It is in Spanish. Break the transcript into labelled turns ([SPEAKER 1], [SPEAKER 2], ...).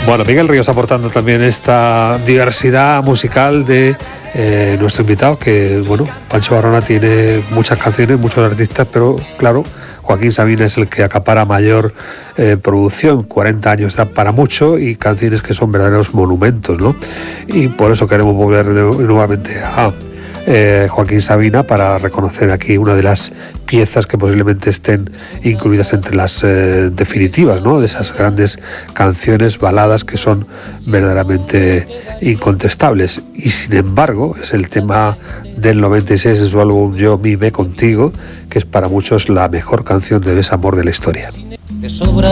[SPEAKER 1] Bueno, Miguel Ríos aportando también esta diversidad musical de nuestro invitado, que bueno, Pancho Varona tiene muchas canciones, muchos artistas, pero claro, Joaquín Sabina es el que acapara mayor producción, 40 años da para mucho y canciones que son verdaderos monumentos, ¿no? Y por eso queremos volver nuevamente a Joaquín Sabina para reconocer aquí una de las piezas que posiblemente estén incluidas entre las definitivas, ¿no? De esas grandes canciones, baladas que son verdaderamente incontestables. Y sin embargo es el tema del 96 de su álbum Yo, Mi, Me, Contigo, que es para muchos la mejor canción de desamor de la historia.